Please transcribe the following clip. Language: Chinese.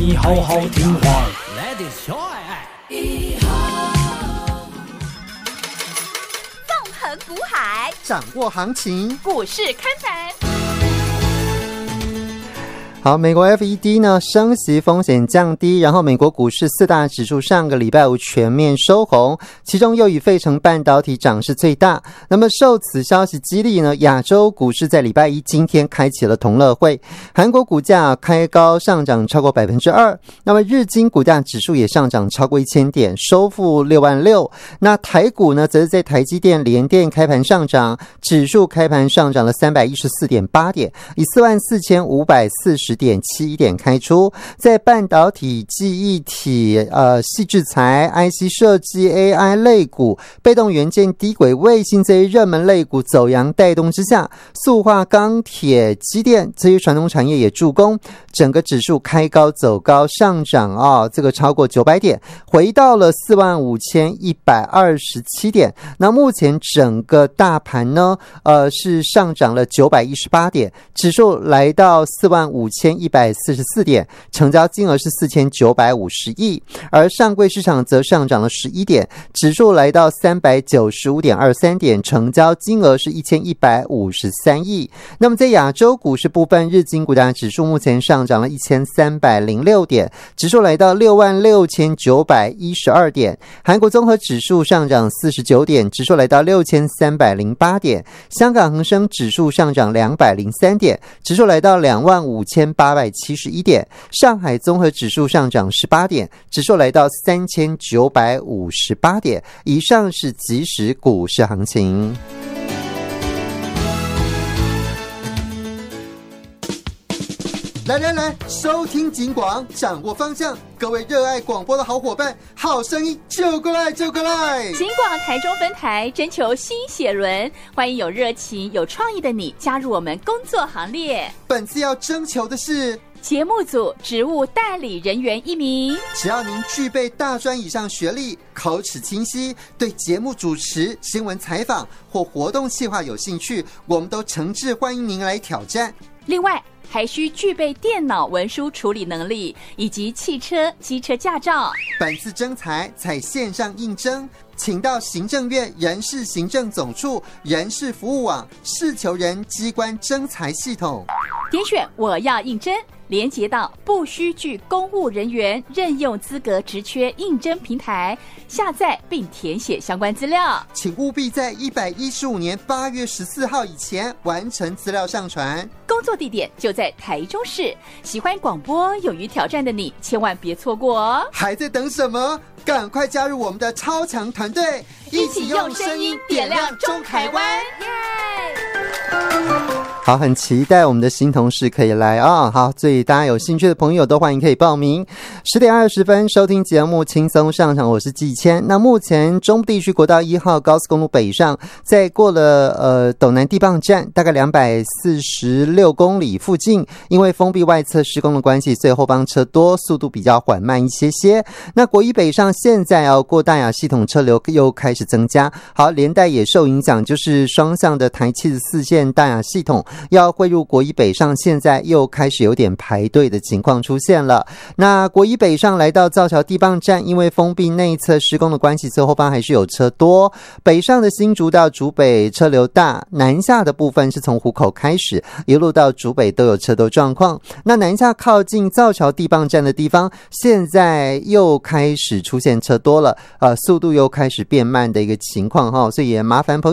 你好好听话。 来点小爱。 纵横股海， 掌握行情， 股市看盘。 好，美国 FED 呢升息风险降低，然后美国股市四大指数上个礼拜五全面收红，其中又以费城半导体涨势最大。那么受此消息激励呢，亚洲股市在礼拜一今天开启了同乐会，韩国股价开高上涨超过 2%， 那么日经股价指数也上涨超过1000点，收复66000。那台股呢则是在台积电、联电开盘上涨，指数开盘上涨了 314.8 点，以44541.71 点开出。在半导体、记忆体、矽智财、IC 设计、AI 类股、被动元件、低轨卫星这些热门类股走阳带动之下，塑化、钢铁、机电这些传统产业也助攻，整个指数开高走高上涨这个超过900点，回到了45127点。那目前整个大盘呢是上涨了918点，指数来到45144点，成交金额是4950亿，而上柜市场则上涨了11点，指数来到395.23点，成交金额是1153亿。那么在亚洲股市部分，日经股价指数目前上涨了1306点，指数来到66912点，韩国综合指数上涨49点，指数来到6308点，香港恒生指数上涨203点，指数来到25871点，上海综合指数上涨18点，指数来到3958点。以上是即时股市行情。来，收听警广，掌握方向。各位热爱广播的好伙伴，好声音就过来！警广台中分台征求新血轮，欢迎有热情、有创意的你加入我们工作行列。 本次要征求的是节目组职务代理人员1名， 只要您具备大专以上学历，口齿清晰，对节目主持、新闻采访或活动企划有兴趣，我们都诚挚欢迎您来挑战。 另外还需具备电脑文书处理能力以及汽车、机车驾照。 本次征才采线上应征，请到行政院人事行政总处人事服务网事求人机关征才系统， 点选我要应征，连结到不需具公务人员任用资格职缺应征平台，下载并填写相关资料。 请务必在115年8月14号以前完成资料上传。 工作地点就在台中市，喜欢广播、勇于挑战的你，千万别错过哦！ 还在等什么？赶快加入我们的超强团队， 一起用声音点亮中台湾！ 好，很期待我们的新同事可以来好，所以大家有兴趣的朋友都欢迎可以报名。10点20分收听节目轻松上场，我是季谦。那目前中部地区国道1号高速公路北上，在过了斗南地磅站大概246公里附近，因为封闭外侧施工的关系，所以后方车多，速度比较缓慢一些。那国一北上现在过大雅系统车流又开始增加，好，连带也受影响，就是双向的台74线大雅系统要汇入国一北上，现在又开始有点排队的情况出现了。那国一北上来到造桥地磅站，因为封闭内侧施工的关系，所以后方还是有车多。北上的新竹到竹北车流大，南下的部分是从湖口开始，一路到竹北都有车多状况。那南下靠近造桥地磅站的地方，现在又开始出现车多了，速度又开始变慢的一个情况所以也麻烦朋友